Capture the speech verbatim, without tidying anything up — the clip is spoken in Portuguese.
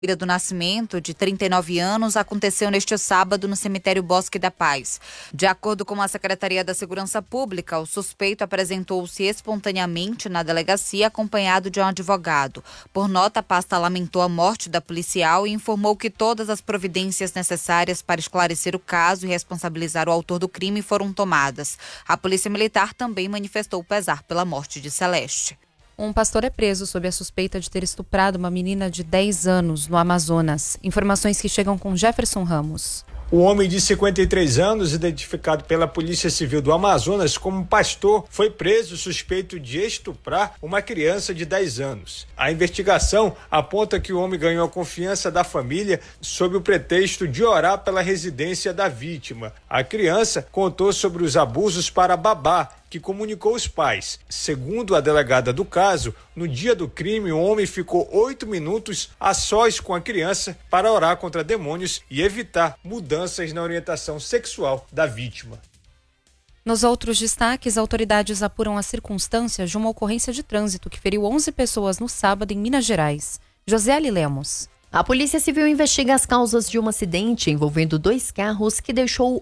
do Nascimento, de trinta e nove anos, aconteceu neste sábado no cemitério Bosque da Paz. De acordo com a Secretaria da Segurança Pública, o suspeito apresentou-se espontaneamente na delegacia acompanhado de um advogado. Por nota, a pasta lamentou a morte da policial e informou que todas as providências necessárias para esclarecer o caso e responsabilizar o autor do crime foram tomadas. A Polícia Militar também manifestou pesar pela morte de Celeste. Um pastor é preso sob a suspeita de ter estuprado uma menina de dez anos no Amazonas. Informações que chegam com Jefferson Ramos. O homem de cinquenta e três anos, identificado pela Polícia Civil do Amazonas como pastor, foi preso suspeito de estuprar uma criança de dez anos. A investigação aponta que o homem ganhou a confiança da família sob o pretexto de orar pela residência da vítima. A criança contou sobre os abusos para a babá, que comunicou os pais. Segundo a delegada do caso, no dia do crime, o homem ficou oito minutos a sós com a criança para orar contra demônios e evitar mudanças na orientação sexual da vítima. Nos outros destaques, autoridades apuram as circunstâncias de uma ocorrência de trânsito que feriu onze pessoas no sábado em Minas Gerais. Josiele Lemos. A Polícia Civil investiga as causas de um acidente envolvendo dois carros que deixou